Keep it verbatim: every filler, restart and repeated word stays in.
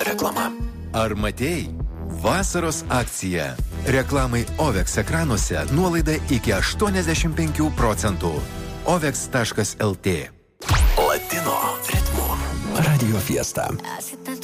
reklama. Ar matei? Vasaros akcija. Reklamai Ovex ekranuose nuolaida iki aštuoniasdešimt penkių procentų. ovex taškas lt. Latino ritmų. Radio Fiesta.